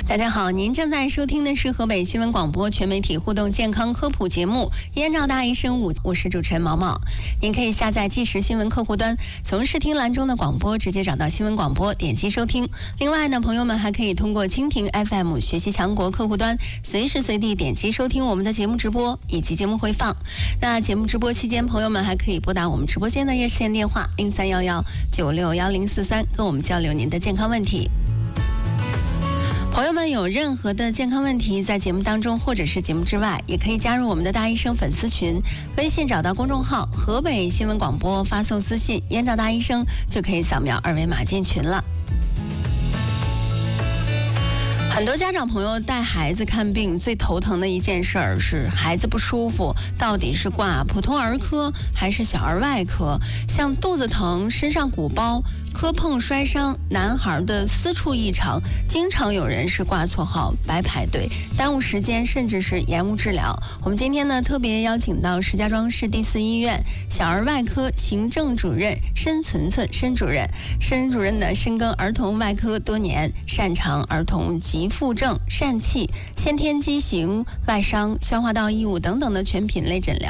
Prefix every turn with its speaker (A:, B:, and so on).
A: 大家好，您正在收听的是河北新闻广播全媒体互动健康科普节目《燕赵大医生》，我是主持人毛毛。您可以下载即时新闻客户端，从视听栏中的广播直接找到新闻广播，点击收听。另外呢，朋友们还可以通过蜻蜓 FM 学习强国客户端，随时随地点击收听我们的节目直播以及节目回放。那节目直播期间，朋友们还可以拨打我们直播间的热线电话0311961043，跟我们交流您的健康问题。朋友们有任何的健康问题，在节目当中或者是节目之外，也可以加入我们的大医生粉丝群，微信找到公众号河北新闻广播，发送私信燕赵大医生，就可以扫描二维码进群了。很多家长朋友带孩子看病，最头疼的一件事儿是孩子不舒服，到底是挂普通儿科还是小儿外科？像肚子疼、身上鼓包、磕碰摔伤、男孩的私处异常，经常有人是挂错号、白排队，耽误时间，甚至是延误治疗。我们今天呢特别邀请到石家庄市第4医院小儿外科行政主任申存存申主任。申主任呢深耕儿童外科多年，擅长儿童急腹症、疝气、先天畸形、外伤、消化道异物等等的全品类诊疗。